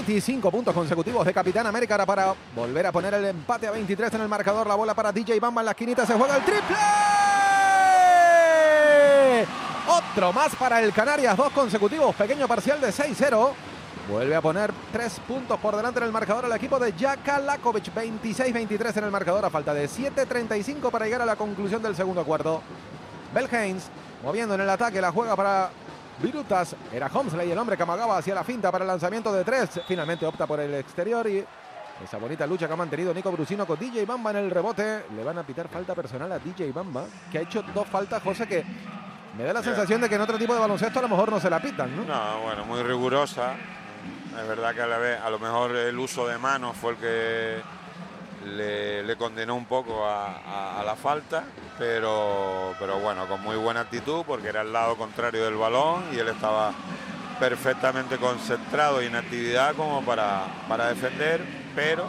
Bromaitis, 5 puntos consecutivos de Capitán América ahora para volver a poner el empate a 23 en el marcador. La bola para DJ Bamba en la esquinita, se juega el triple. Otro más para el Canarias, 2 consecutivos, pequeño parcial de 6-0. Vuelve a poner 3 puntos por delante en el marcador el equipo de Jaka Lakovic. 26-23 en el marcador a falta de 7:35 para llegar a la conclusión del segundo cuarto. Bell Haynes moviendo en el ataque, la juega para Virutas. Era Homsley el hombre que amagaba hacia la finta para el lanzamiento de 3. Finalmente opta por el exterior y esa bonita lucha que ha mantenido Nico Brusino con DJ Bamba en el rebote. Le van a pitar falta personal a DJ Bamba, que ha hecho 2 faltas, José, que me da la sensación de que en otro tipo de baloncesto a lo mejor no se la pitan, ¿no? No, bueno, muy rigurosa. Es verdad que a lo mejor el uso de manos fue el que le condenó un poco a la falta, pero bueno, con muy buena actitud porque era el lado contrario del balón y él estaba perfectamente concentrado y en actividad como para defender, pero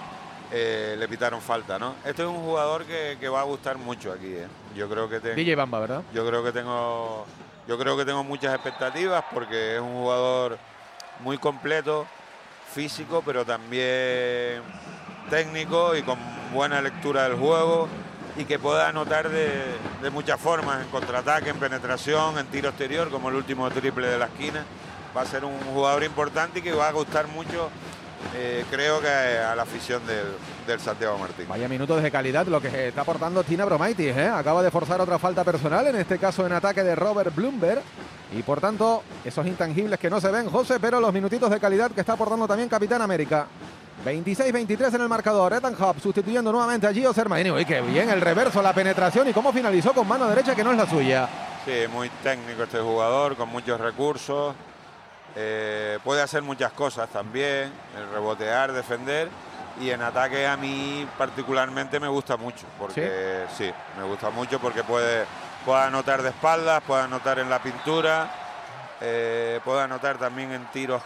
le pitaron falta, ¿no? Este es un jugador que va a gustar mucho aquí, ¿eh? Yo creo que DJ Bamba, ¿verdad? Yo creo que tengo muchas expectativas porque es un jugador muy completo, físico, pero también técnico y con buena lectura del juego y que pueda anotar de muchas formas, en contraataque, en penetración, en tiro exterior, como el último triple de la esquina. Va a ser un jugador importante y que va a gustar mucho, creo que a la afición del Santiago Martín. Vaya minutos de calidad lo que está aportando Tina Bromaitis, ¿eh? Acaba de forzar otra falta personal, en este caso en ataque de Robert Bloomberg. Y por tanto, esos intangibles que no se ven, José, pero los minutitos de calidad que está aportando también Capitán América. 26-23 en el marcador. Ethan Hub sustituyendo nuevamente a Gio Sermadini. Uy, qué bien el reverso, la penetración y cómo finalizó con mano derecha que no es la suya. Sí, muy técnico este jugador, con muchos recursos. Puede hacer muchas cosas también, el rebotear, defender. Y en ataque a mí particularmente me gusta mucho, porque sí me gusta mucho porque puede anotar de espaldas, puede anotar en la pintura, puede anotar también en tiros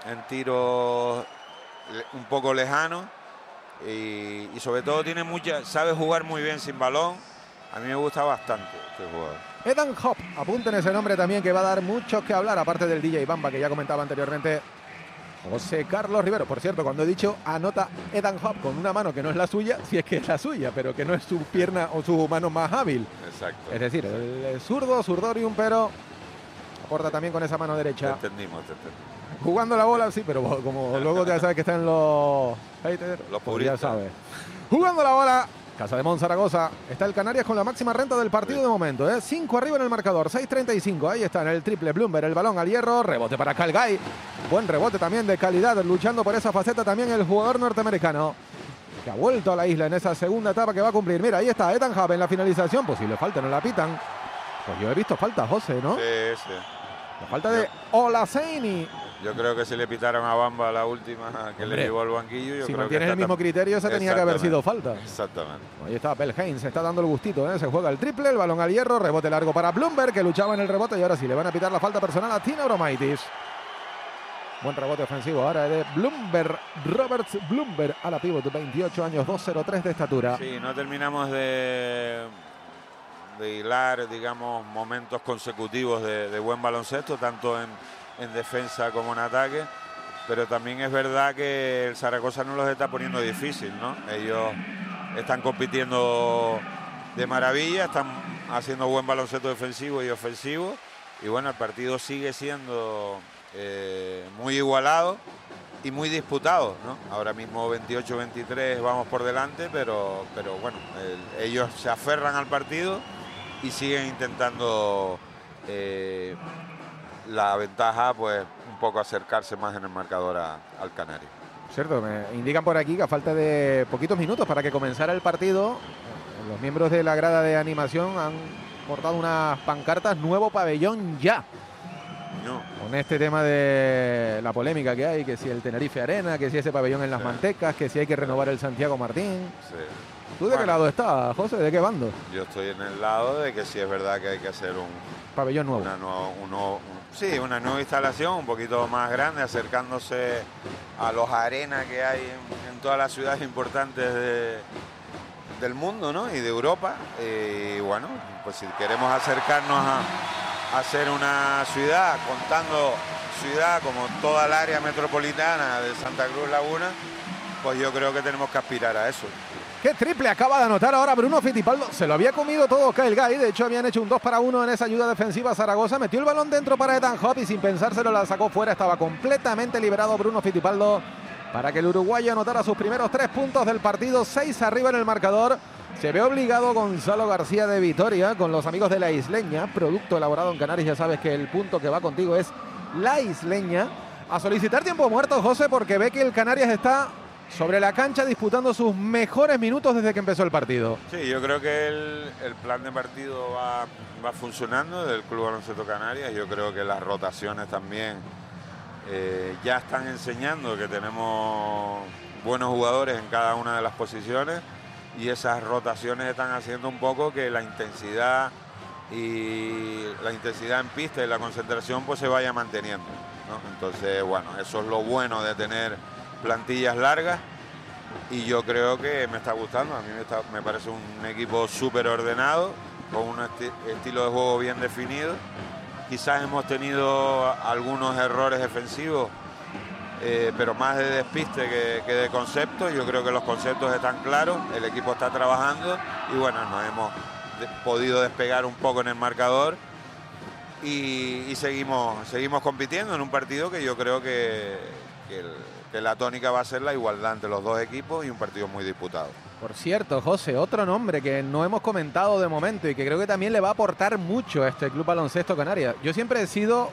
un poco lejanos y sobre todo sabe jugar muy bien sin balón. A mí me gusta bastante este jugador. Ethan Hop, apunten ese nombre también que va a dar mucho que hablar, aparte del DJ Bamba que ya comentaba anteriormente José Carlos Rivero. Por cierto, cuando he dicho anota Ethan Hop con una mano que no es la suya, si es que es la suya, pero que no es su pierna o su mano más hábil. Exacto. Es decir, el zurdo, zurdorium, pero aporta también con esa mano derecha. Te entendimos. Jugando la bola, sí, pero como luego ya sabes que están los haters, los pues ya puristas. sabes. Jugando la bola, Casa de Monzaragoza. Está el Canarias con la máxima renta del partido de momento, ¿eh? 5 arriba en el marcador, 6:35. Ahí está en el triple Bloomberg, el balón al hierro, rebote para Calgay. Buen rebote también de calidad, luchando por esa faceta también el jugador norteamericano, que ha vuelto a la isla en esa segunda etapa que va a cumplir. Mira, ahí está Ethan Hub en la finalización, posible falta, no la pitan. Pues yo he visto falta, José, ¿no? Sí. La falta de Olaseini. Yo creo que si le pitaron a Bamba la última que le llevó al banquillo. Si mantienes el mismo criterio, esa tenía que haber sido falta. Exactamente. Ahí está Bell Haynes, se está dando el gustito, ¿eh? Se juega el triple, el balón al hierro, rebote largo para Bloomberg, que luchaba en el rebote y ahora sí le van a pitar la falta personal a Tina Bromaitis. Buen rebote ofensivo ahora de Bloomberg, Roberts Bloomberg a la pivot, 28 años, 2'03" de estatura. Sí, no terminamos de hilar, digamos, momentos consecutivos de buen baloncesto, tanto en defensa como en ataque, pero también es verdad que el Zaragoza no los está poniendo difícil, ¿no? Ellos están compitiendo de maravilla, están haciendo buen baloncesto defensivo y ofensivo, y bueno, el partido sigue siendo muy igualado y muy disputado, ¿no? Ahora mismo 28-23 vamos por delante, pero bueno, ellos se aferran al partido y siguen intentando la ventaja, pues un poco acercarse más en el marcador al Canario. Cierto, me indican por aquí que a falta de poquitos minutos para que comenzara el partido, los miembros de la grada de animación han portado unas pancartas "Nuevo pabellón ya". No. Con este tema de la polémica que hay, que si el Tenerife Arena, que si ese pabellón en Las Mantecas, que si hay que renovar el Santiago Martín. Sí. ¿Tú de qué lado estás, José? ¿De qué bando? Yo estoy en el lado de que sí es verdad que hay que hacer un pabellón nuevo. Una nueva instalación un poquito más grande, acercándose a los arenas que hay en todas las ciudades importantes del mundo, ¿no? Y de Europa. Y bueno, pues si queremos acercarnos a ser una ciudad contando ciudad, como toda el área metropolitana de Santa Cruz Laguna, pues yo creo que tenemos que aspirar a eso. ¡Qué triple acaba de anotar ahora Bruno Fittipaldo! Se lo había comido todo Kyle Guy. De hecho, habían hecho un 2-1 en esa ayuda defensiva a Zaragoza. Metió el balón dentro para Ethan Hopp y sin pensárselo la sacó fuera. Estaba completamente liberado Bruno Fittipaldo para que el uruguayo anotara sus primeros 3 puntos del partido. 6 arriba en el marcador. Se ve obligado Gonzalo García de Vitoria con los amigos de La Isleña, producto elaborado en Canarias. Ya sabes que el punto que va contigo es La Isleña. A solicitar tiempo muerto, José, porque ve que el Canarias está sobre la cancha disputando sus mejores minutos desde que empezó el partido. Sí, yo creo que el plan de partido va funcionando del Club Baloncesto Canarias. Yo creo que las rotaciones también ya están enseñando que tenemos buenos jugadores en cada una de las posiciones, y esas rotaciones están haciendo un poco que la intensidad en pista y la concentración pues se vaya manteniendo, ¿no? Entonces, bueno, eso es lo bueno de tener plantillas largas, y yo creo que me está gustando. A mí me parece un equipo súper ordenado, con un estilo de juego bien definido. Quizás hemos tenido algunos errores defensivos, pero más de despiste que de conceptos. Yo creo que los conceptos están claros, el equipo está trabajando y bueno, nos hemos podido despegar un poco en el marcador y seguimos compitiendo en un partido que yo creo que la tónica va a ser la igualdad entre los dos equipos y un partido muy disputado. Por cierto, José, otro nombre que no hemos comentado de momento y que creo que también le va a aportar mucho a este Club Baloncesto Canarias. Yo siempre he sido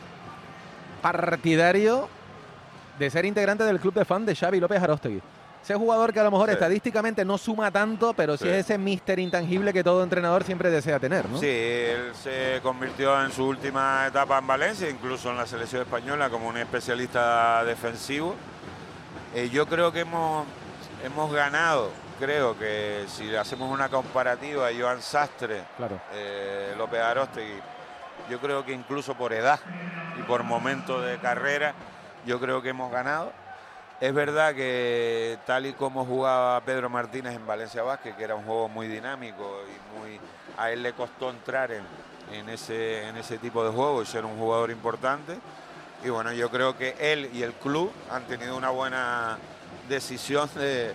partidario de ser integrante del club de fan de Xavi López Aróstegui. Ese jugador que a lo mejor estadísticamente no suma tanto, pero sí es ese míster intangible que todo entrenador siempre desea tener, ¿no? Sí, él se convirtió en su última etapa en Valencia, incluso en la selección española, como un especialista defensivo. Yo creo que hemos ganado, creo que si hacemos una comparativa, Joan Sastre, claro, López Aróstegui, yo creo que incluso por edad y por momento de carrera, yo creo que hemos ganado. Es verdad que tal y como jugaba Pedro Martínez en Valencia Basket, que era un juego muy dinámico y a él le costó entrar en ese tipo de juego y ser un jugador importante. Y bueno, yo creo que él y el club han tenido una buena decisión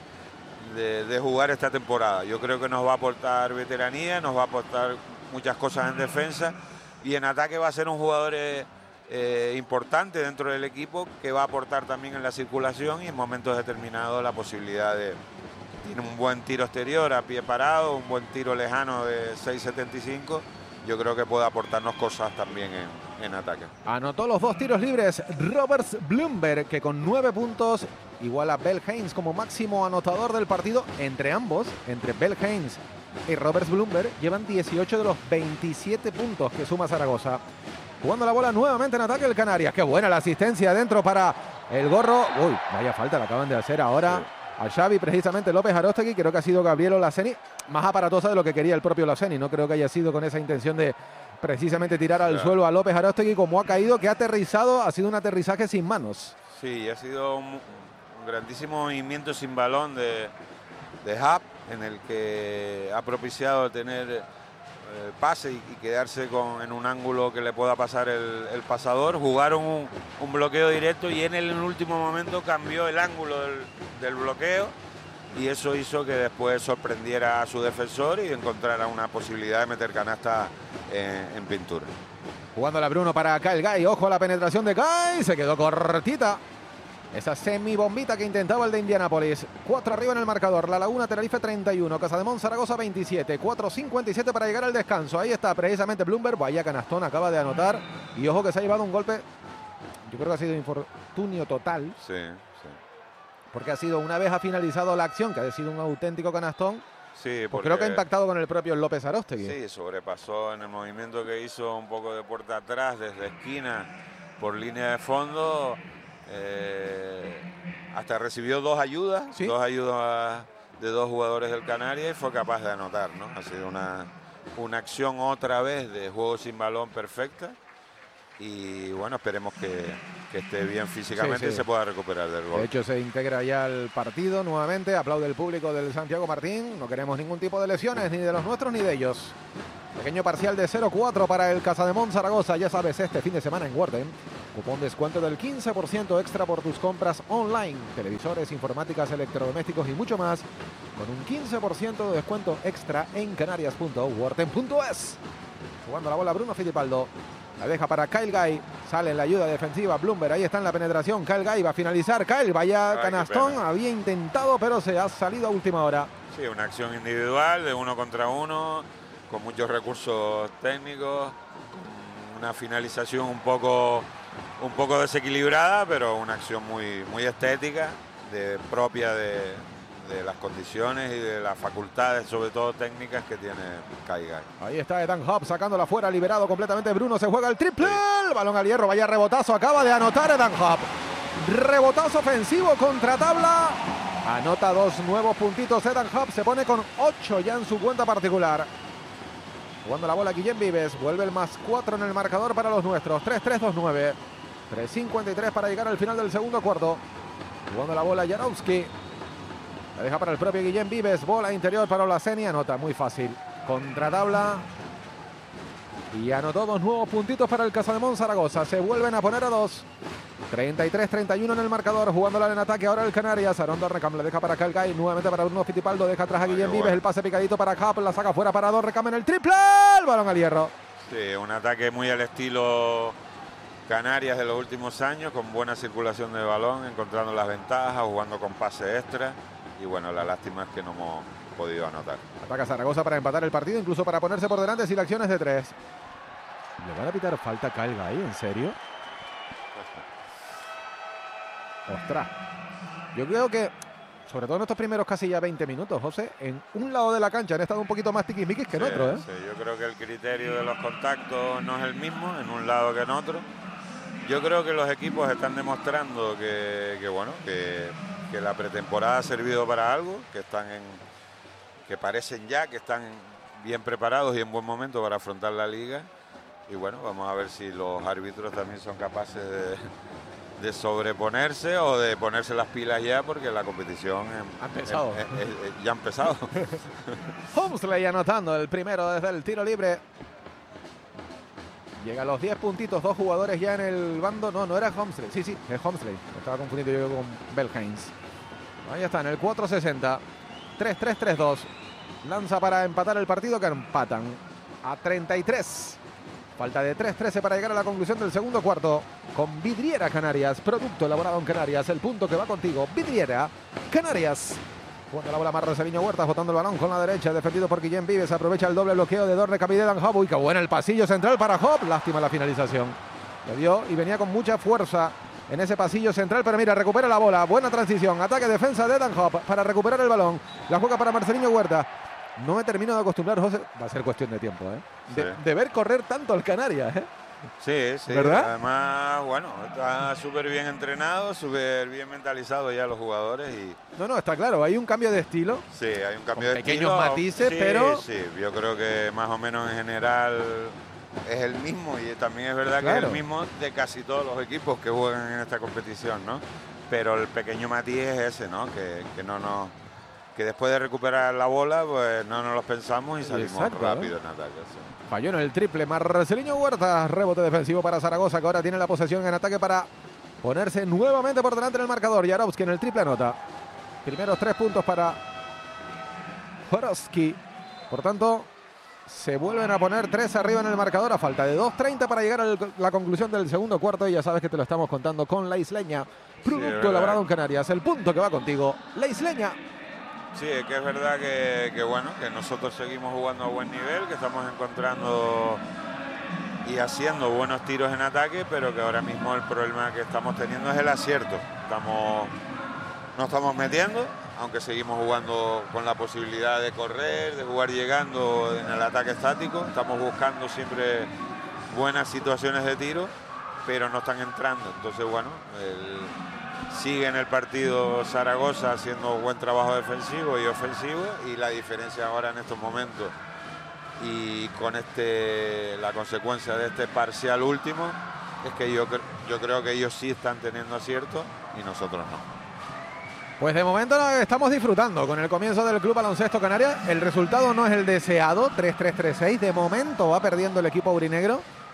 de jugar esta temporada. Yo creo que nos va a aportar veteranía, nos va a aportar muchas cosas en defensa, y en ataque va a ser un jugador importante dentro del equipo, que va a aportar también en la circulación y en momentos determinados la posibilidad tiene un buen tiro exterior a pie parado, un buen tiro lejano de 6.75. Yo creo que puede aportarnos cosas también en ataque. Anotó los 2 tiros libres Robert Blumberg, que con 9 puntos iguala a Bell Haynes como máximo anotador del partido. Entre ambos, entre Bell Haynes y Robert Blumberg, llevan 18 de los 27 puntos que suma Zaragoza. Jugando la bola nuevamente en ataque el Canarias. Qué buena la asistencia adentro para el gorro. Uy, vaya falta la acaban de hacer ahora a Xavi, precisamente López Aróstegui. Creo que ha sido Gabriel Olaseni, más aparatosa de lo que quería el propio Olaseni. No creo que haya sido con esa intención de precisamente tirar al suelo a López Aróstegui como ha caído, que ha aterrizado. Ha sido un aterrizaje sin manos. Sí, ha sido un grandísimo movimiento sin balón de Hub, en el que ha propiciado tener pase y quedarse en un ángulo que le pueda pasar el pasador. Jugaron un bloqueo directo y en el último momento cambió el ángulo del bloqueo, y eso hizo que después sorprendiera a su defensor y encontrara una posibilidad de meter canasta en pintura. Jugándola Bruno para Kyle Guy. Ojo a la penetración de Guy. Se quedó cortita esa semi-bombita que intentaba el de Indianápolis. 4 arriba en el marcador. La Laguna, Tenerife 31. Casademón, Zaragoza 27. 4.57 para llegar al descanso. Ahí está precisamente Blumberg. Vaya canastón acaba de anotar. Y ojo que se ha llevado un golpe. Yo creo que ha sido infortunio total. Sí. Porque ha sido, una vez ha finalizado la acción, que ha sido un auténtico canastón. Sí, pues creo que ha impactado con el propio López Aróstegui. Sí, sobrepasó en el movimiento que hizo un poco de puerta atrás, desde esquina, por línea de fondo. Hasta recibió 2 ayudas, ¿sí? 2 ayudas de 2 jugadores del Canarias, y fue capaz de anotar, ¿no? Ha sido una acción otra vez de juego sin balón perfecta, y bueno, esperemos que esté bien físicamente y se pueda recuperar del gol. De hecho, se integra ya al partido nuevamente. Aplaude el público del Santiago Martín. No queremos ningún tipo de lesiones, ni de los nuestros ni de ellos. Pequeño parcial de 0-4 para el Casademón Zaragoza. Ya sabes, este fin de semana en Warden, Cupón descuento del 15% extra por tus compras online. Televisores, informáticas, electrodomésticos y mucho más. Con un 15% de descuento extra en canarias.worten.es. Jugando la bola Bruno Fittipaldo. La deja para Kyle Guy. Sale en la ayuda defensiva Bloomberg. Ahí está en la penetración. Kyle Guy va a finalizar. Kyle, vaya canastón. Había intentado, pero se ha salido a última hora. Sí, una acción individual de 1 contra 1, con muchos recursos técnicos. Una finalización un poco desequilibrada, pero una acción muy estética, propia de las condiciones y de las facultades, sobre todo técnicas, que tiene Kyle Guy. Ahí está Edan Hobb sacándola fuera, liberado completamente Bruno, se juega el triple, el balón al hierro, vaya rebotazo, acaba de anotar Edan Hobb. Rebotazo ofensivo contra tabla, anota 2 nuevos puntitos Edan Hobb, se pone con 8 ya en su cuenta particular. Jugando la bola Guillem Vives, vuelve el +4 en el marcador para los nuestros, 3-3-2-9, 3:53 para llegar al final del segundo cuarto. Jugando la bola Jarowski, la deja para el propio Guillem Vives, bola interior para Olaseni, anota muy fácil, contra tabla. Y anotó 2 nuevos puntitos para el Casademón Zaragoza, se vuelven a poner a 2. 33-31 en el marcador, jugándola en ataque ahora el Canarias. Aaron Dorrecam le deja para Kyle Guy, nuevamente para Bruno Fittipaldo, deja atrás a Guillem Vives, el pase picadito para Hub, la saca fuera para Dorrecam en el triple, el balón al hierro. Sí, un ataque muy al estilo Canarias de los últimos años, con buena circulación de balón, encontrando las ventajas, jugando con pase extra, y bueno, la lástima es que no hemos podido anotar. Ataca Zaragoza para empatar el partido, incluso para ponerse por delante sin acciones de 3. ¿Le van a pitar falta a Kyle Guy? ¿En serio? Ostras, yo creo que, sobre todo en estos primeros casi ya 20 minutos, José, en un lado de la cancha han estado un poquito más tiquismiquis que en otro, ¿eh? Sí, yo creo que el criterio de los contactos no es el mismo en un lado que en otro. Yo creo que los equipos están demostrando que la pretemporada ha servido para algo, que parecen ya que están bien preparados y en buen momento para afrontar la liga. Y bueno, vamos a ver si los árbitros también son capaces de sobreponerse o de ponerse las pilas ya, porque la competición ya ha empezado. Homsley anotando el primero desde el tiro libre. Llega a los 10 puntitos, 2 jugadores ya en el bando. No era Homsley. Sí, es Homsley. Estaba confundido yo con Belhines. Ahí está, en el 4:60. 3-3-3-2. Lanza para empatar el partido, que empatan a 33. Falta de 3:13 para llegar a la conclusión del segundo cuarto. Con Vidriera Canarias, producto elaborado en Canarias. El punto que va contigo, Vidriera Canarias. Jugando la bola Marcelino Huertas, botando el balón con la derecha, defendido por Guillem Vives. Aprovecha el doble bloqueo de Dorrecam y de Dan Hobb. Uy, qué buena el pasillo central para Hobb. Lástima la finalización. Le dio y venía con mucha fuerza en ese pasillo central, pero mira, recupera la bola. Buena transición, ataque, defensa de Dan Hobb para recuperar el balón. La juega para Marcelino Huertas. No me termino de acostumbrar, José. Va a ser cuestión de tiempo, ¿eh? De ver correr tanto al Canarias, ¿eh? Sí. ¿Verdad? Además, bueno, está súper bien entrenado, súper bien mentalizado ya los jugadores. No, está claro. Hay un cambio de estilo. Sí, hay un cambio de pequeños estilo. Matices, sí, pero... Sí, yo creo que más o menos en general es el mismo. Y también es verdad que es el mismo de casi todos los equipos que juegan en esta competición, ¿no? Pero el pequeño matiz es ese, ¿no? Que después de recuperar la bola, pues no nos los pensamos y salimos rápido en ataque. Sí. Falló en el triple Marcelino Huertas, rebote defensivo para Zaragoza, que ahora tiene la posesión en ataque para ponerse nuevamente por delante en el marcador. Jarowski en el triple anota. Primeros 3 puntos para Jarowski. Por tanto, se vuelven a poner 3 arriba en el marcador a falta de 2:30 para llegar a la conclusión del segundo cuarto. Y ya sabes que te lo estamos contando con La Isleña, producto elaborado en Canarias. El punto que va contigo, La Isleña. Sí, que es verdad que nosotros seguimos jugando a buen nivel, que estamos encontrando y haciendo buenos tiros en ataque, pero que ahora mismo el problema que estamos teniendo es el acierto. No estamos metiendo, aunque seguimos jugando con la posibilidad de correr, de jugar llegando en el ataque estático. Estamos buscando siempre buenas situaciones de tiro, pero no están entrando. Entonces, bueno, sigue en el partido Zaragoza haciendo buen trabajo defensivo y ofensivo, y la diferencia ahora en estos momentos y con la consecuencia de este parcial último es que yo creo que ellos sí están teniendo acierto y nosotros no. Pues de momento estamos disfrutando con el comienzo del Club Baloncesto Canarias. El resultado no es el deseado, 3-3-3-6. De momento va perdiendo el equipo aurinegro.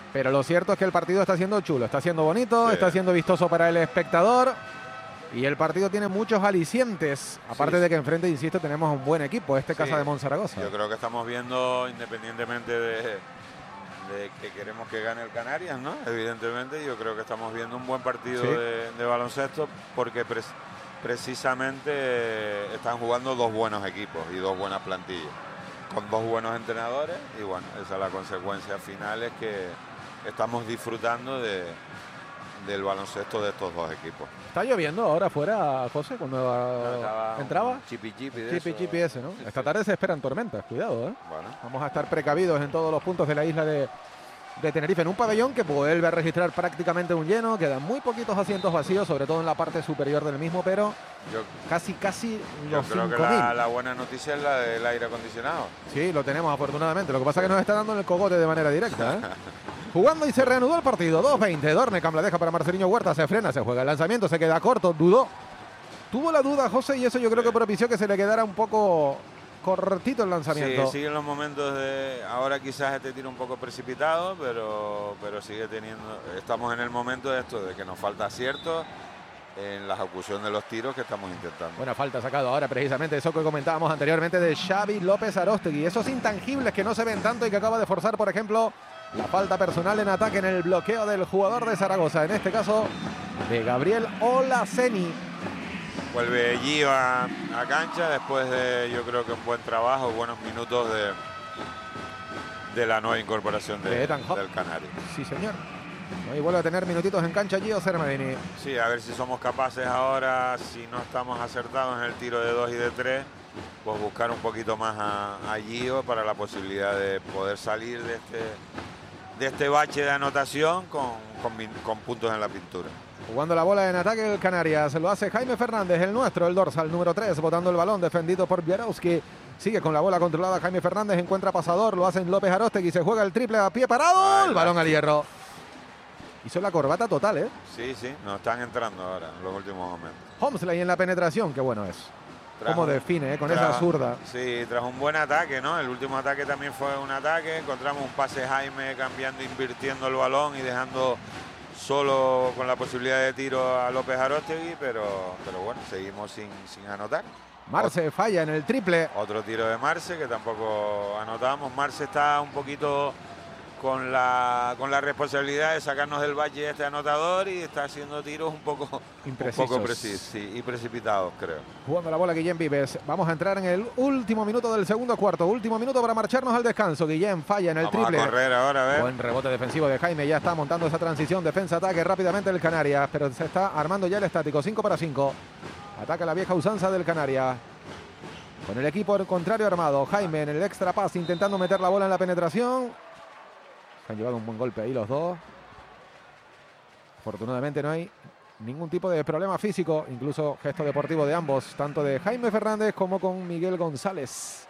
Pero lo cierto es que el partido está siendo chulo, está siendo bonito, Sí. está siendo vistoso para el espectador. Y el partido tiene muchos alicientes. Aparte Sí. de que enfrente, insisto, tenemos un buen equipo, Sí. Casa de Monzaragoza. Yo creo que estamos viendo, independientemente de que queremos que gane el Canarias, ¿no? Evidentemente, yo creo que estamos viendo un buen partido Sí. de baloncesto porque precisamente están jugando dos buenos equipos y dos buenas plantillas, con dos buenos entrenadores, y bueno, esa es la consecuencia final, es que estamos disfrutando del baloncesto de estos dos equipos. Está lloviendo ahora afuera, José, cuando entraba. Chipi Chipi ese, ¿no? Sí, Esta sí. tarde se esperan tormentas, cuidado, ¿eh? Bueno, Vamos a estar precavidos en todos los puntos de la isla de Tenerife, en un pabellón que vuelve a registrar prácticamente un lleno. Quedan muy poquitos asientos vacíos, sobre todo en la parte superior del mismo, pero yo casi Yo los creo que 5.000. la buena noticia es la del aire acondicionado. Sí, lo tenemos afortunadamente. Lo que pasa es que nos está dando en el cogote de manera directa, ¿eh? Jugando y se reanudó el partido. 2-20. Dornecam la deja para Marceliño Huerta. Se frena, se juega el lanzamiento, se queda corto. Dudó. Tuvo la duda, José, y eso yo creo que propició que se le quedara un poco cortito el lanzamiento. Sí, siguen los momentos de... Ahora quizás este tiro un poco precipitado, pero sigue teniendo... Estamos en el momento de esto, de que nos falta acierto en la ejecución de los tiros que estamos intentando. Buena falta sacado ahora precisamente eso que comentábamos anteriormente de Xavi López Aróstegui. Esos intangibles que no se ven tanto y que acaba de forzar, por ejemplo, la falta personal en ataque en el bloqueo del jugador de Zaragoza. En este caso, de Gabriel Olaceni. Vuelve Gio a cancha después de, yo creo que un buen trabajo, buenos minutos de la nueva incorporación De Ethan Hop. del Canario. Sí, señor. Y vuelve a tener minutitos en cancha Gio Sermadini. Sí, a ver si somos capaces ahora, si no estamos acertados en el tiro de 2 y de 3, pues buscar un poquito más a Gio para la posibilidad de poder salir de este bache de anotación con puntos en la pintura. Jugando la bola en ataque el Canarias. Lo hace Jaime Fernández, el nuestro, el dorsal número 3, botando el balón, defendido por Bierowski. Sigue con la bola controlada Jaime Fernández, encuentra pasador, lo hacen López Aróstegui, se juega el triple a pie parado, el balón al hierro. Hizo la corbata total, ¿eh? Sí, nos están entrando ahora en los últimos momentos. Homsley en la penetración, qué bueno es. Cómo define, con esa zurda. Sí, tras un buen ataque, ¿no? El último ataque también fue un ataque. Encontramos un pase Jaime cambiando, invirtiendo el balón y dejando solo con la posibilidad de tiro a López Aróstegui, pero bueno, seguimos sin anotar. Marce falla en el triple. Otro tiro de Marce que tampoco anotamos. Marce está un poquito con la responsabilidad de sacarnos del valle este anotador y está haciendo tiros un poco precisos, sí, y precipitados, creo. Jugando la bola Guillén Vives. Vamos a entrar en el último minuto del segundo cuarto. Último minuto para marcharnos al descanso. Guillén falla en el triple. Vamos a correr ahora, a ver. Buen rebote defensivo de Jaime. Ya está montando esa transición. Defensa-ataque rápidamente el Canarias. Pero se está armando ya el estático. 5 para 5. Ataca la vieja usanza del Canarias. Con el equipo contrario armado. Jaime en el extra pass intentando meter la bola en la penetración. Han llevado un buen golpe ahí los dos. Afortunadamente no hay ningún tipo de problema físico, incluso gesto deportivo de ambos, tanto de Jaime Fernández como con Miguel González.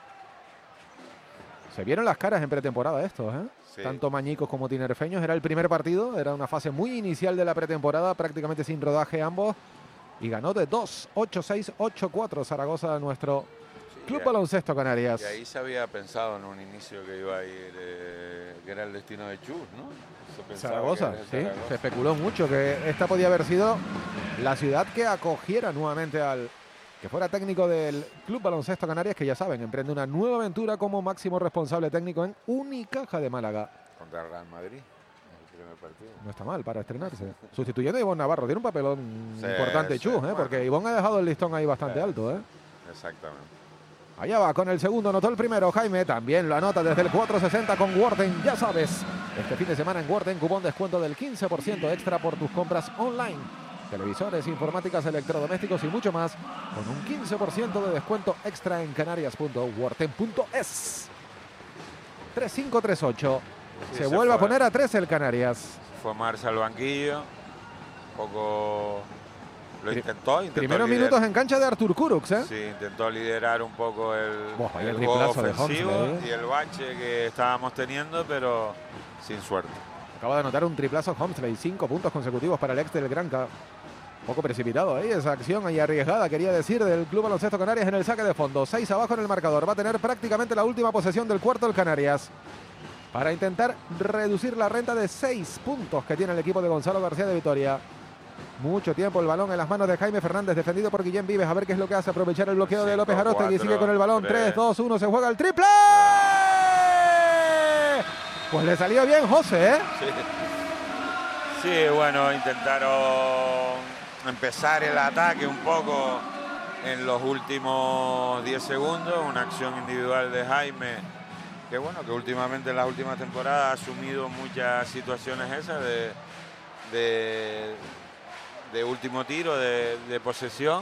Se vieron las caras en pretemporada estos, ¿eh? Sí. Tanto mañicos como tinerfeños. Era el primer partido, era una fase muy inicial de la pretemporada, prácticamente sin rodaje ambos. Y ganó de 2, 8-6, 8-4 Zaragoza, nuestro Club Baloncesto Canarias. Y ahí se había pensado en un inicio que iba a ir, que era el destino de Chus, ¿no? Zaragoza, sí. Se especuló mucho que esta podía haber sido la ciudad que acogiera nuevamente al que fuera técnico del Club Baloncesto Canarias, que ya saben, emprende una nueva aventura como máximo responsable técnico en Unicaja de Málaga. Contra el Real Madrid, el primer partido. No está mal para estrenarse. Sustituyendo a Ivonne Navarro. Tiene un papelón importante, sí, Chus, bueno. porque Ivonne ha dejado el listón ahí bastante alto, ¿eh? Exactamente. Allá va con el segundo, anotó el primero. Jaime también lo anota desde el 4.60 con Worten. Ya sabes, este fin de semana en Worten, cupón descuento del 15% extra por tus compras online. Televisores, informáticas, electrodomésticos y mucho más, con un 15% de descuento extra en canarias.worten.es. 3-5-3-8. Se vuelve a poner a 3 el Canarias. Fue Marce al banquillo, un poco lo intentó Primeros minutos en cancha de Artur Kurucs, ¿eh? Sí, intentó liderar un poco el juego juego ofensivo Homsley, y el bache que estábamos teniendo, pero sin suerte. Acaba de anotar un triplazo Homsley, 5 puntos consecutivos para el ex del Granca. Poco precipitado ahí esa acción ahí arriesgada, quería decir, del Club Baloncesto Canarias en el saque de fondo. 6 abajo en el marcador. Va a tener prácticamente la última posesión del cuarto el Canarias. para intentar reducir la renta de 6 puntos que tiene el equipo de Gonzalo García de Vitoria. Mucho tiempo el balón en las manos de Jaime Fernández, defendido por Guillén Vives. A ver qué es lo que hace, aprovechar el bloqueo de López Aróstegui. Sigue con el balón, 3, 2, 1, se juega el triple. Pues le salió bien José, ¿eh? Sí, bueno, intentaron empezar el ataque un poco en los últimos 10 segundos. Una acción individual de Jaime, que bueno, que últimamente en las últimas temporadas ha asumido muchas situaciones esas de último tiro, de posesión.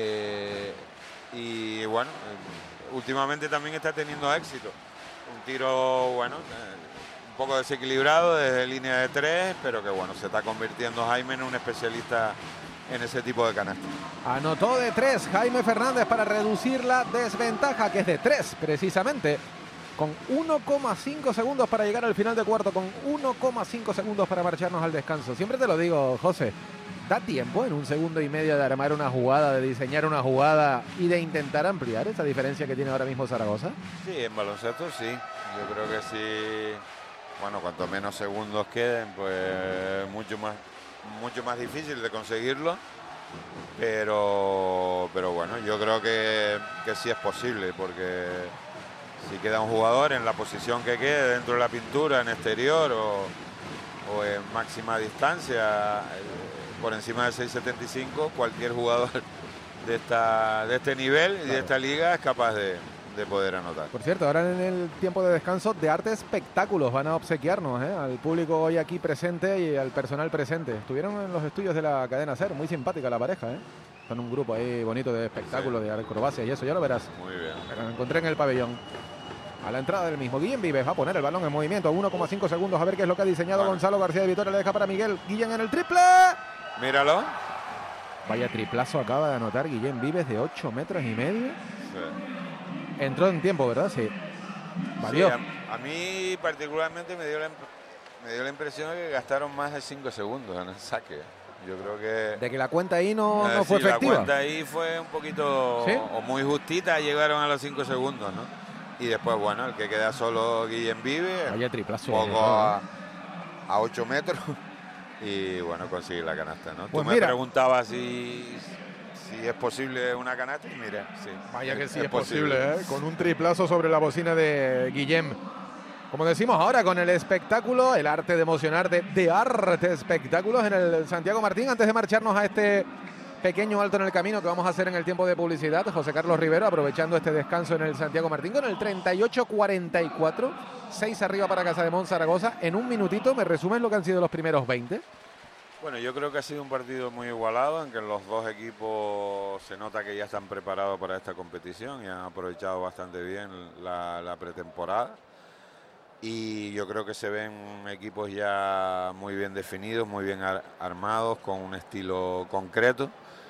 Y bueno, últimamente también está teniendo éxito. Un tiro, bueno, un poco desequilibrado desde línea de 3, pero que bueno, se está convirtiendo Jaime en un especialista en ese tipo de canasta. Anotó de 3 Jaime Fernández para reducir la desventaja, que es de 3 precisamente, con 1,5 segundos para llegar al final de cuarto, con 1,5 segundos para marcharnos al descanso. Siempre te lo digo, José, da tiempo en 1,5 segundos de armar una jugada, de diseñar una jugada y de intentar ampliar esa diferencia que tiene ahora mismo Zaragoza. Sí, en baloncesto sí, yo creo que sí. Bueno, cuanto menos segundos queden, pues mucho más difícil de conseguirlo, pero bueno, yo creo que sí es posible, porque si queda un jugador en la posición que quede, dentro de la pintura, en exterior o en máxima distancia, por encima de 6,75, cualquier jugador de este nivel y de esta liga es capaz de poder anotar. Por cierto, ahora en el tiempo de descanso de Arte Espectáculos van a obsequiarnos al público hoy aquí presente y al personal presente. Estuvieron en los estudios de la cadena SER, muy simpática la pareja, son un grupo ahí bonito de espectáculos, sí, de acrobacias y eso, ya lo verás. Muy bien. Lo encontré en el pabellón. A la entrada del mismo, Guillén Vives va a poner el balón en movimiento, 1,5 segundos, a ver qué es lo que ha diseñado Gonzalo García de Vitoria. Le deja para Miguel Guillén en el triple. Míralo. Vaya triplazo acaba de anotar Guillén Vives de 8,5 metros. Sí. Entró en tiempo, ¿verdad? Sí. Valió. Sí, a mí particularmente me dio la impresión de que gastaron más de 5 segundos en el saque. Yo creo que... De que la cuenta ahí no fue efectiva. La cuenta ahí fue un poquito... ¿Sí? O muy justita, llegaron a los 5 segundos, ¿no? Y después, bueno, el que queda solo Guillén Vives. Vaya triplazo. Un poco a 8 metros. Y bueno, consigue la canasta, ¿no? Pues tú me preguntabas si es posible una canasta y mira, sí. Vaya que sí es posible, con un triplazo sobre la bocina de Guillén. Como decimos ahora, con el espectáculo, el arte de emocionar de Arte Espectáculos en el Santiago Martín. Antes de marcharnos a este pequeño alto en el camino que vamos a hacer en el tiempo de publicidad, José Carlos Rivero, aprovechando este descanso en el Santiago Martín, con el 38-44, 6 arriba para Casademont Zaragoza. En un minutito, ¿me resumes lo que han sido los primeros 20? Bueno, yo creo que ha sido un partido muy igualado, en que los dos equipos se nota que ya están preparados para esta competición y han aprovechado bastante bien la pretemporada. Y yo creo que se ven equipos ya muy bien definidos, muy bien armados, con un estilo concreto.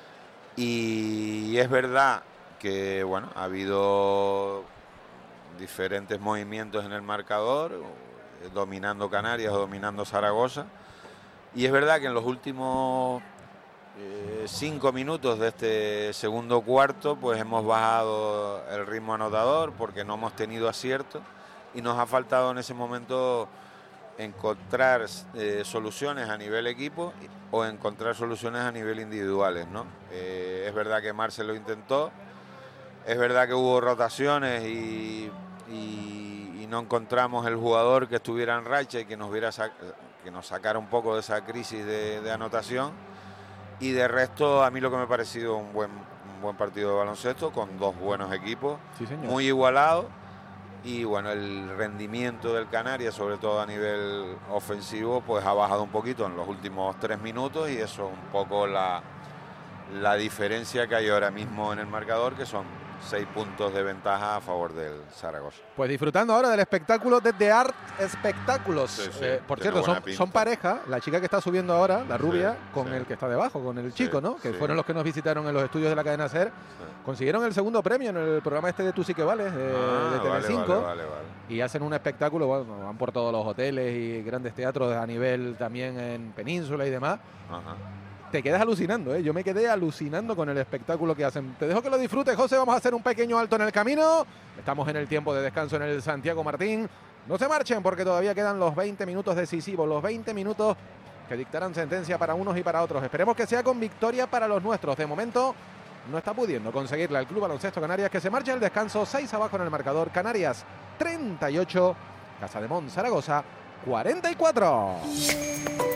Y es verdad que bueno, ha habido diferentes movimientos en el marcador, dominando Canarias o dominando Zaragoza. Y es verdad que en los últimos 5 minutos de este segundo cuarto, pues hemos bajado el ritmo anotador porque no hemos tenido acierto y nos ha faltado en ese momento encontrar soluciones a nivel equipo o encontrar soluciones a nivel individuales, ¿no? Es verdad que Marce lo intentó, es verdad que hubo rotaciones y no encontramos el jugador que estuviera en racha y que nos sacara un poco de esa crisis de anotación. Y de resto, a mí lo que me ha parecido un buen partido de baloncesto, con dos buenos equipos, sí, muy igualados. Y bueno, el rendimiento del Canarias, sobre todo a nivel ofensivo, pues ha bajado un poquito en los últimos 3 minutos, y eso es un poco la diferencia que hay ahora mismo en el marcador, que son 6 puntos de ventaja a favor del Zaragoza. Pues disfrutando ahora del espectáculo de Art Espectáculos. Sí, por cierto, son pareja, la chica que está subiendo ahora, la rubia, con el que está debajo, con el chico, ¿no? Que fueron los que nos visitaron en los estudios de la cadena SER. Consiguieron el segundo premio en el programa este de Tú sí que vales, de Telecinco. Vale. Y hacen un espectáculo, bueno, van por todos los hoteles y grandes teatros a nivel también en Península y demás. Ajá. Te quedas alucinando, ¿eh? Yo me quedé alucinando con el espectáculo que hacen. Te dejo que lo disfrutes, José. Vamos a hacer un pequeño alto en el camino. Estamos en el tiempo de descanso en el Santiago Martín. No se marchen porque todavía quedan los 20 minutos decisivos, los 20 minutos que dictarán sentencia para unos y para otros. Esperemos que sea con victoria para los nuestros. De momento no está pudiendo conseguirla el Club Baloncesto Canarias, que se marcha al descanso 6 abajo en el marcador. Canarias 38, Casademont Zaragoza 44.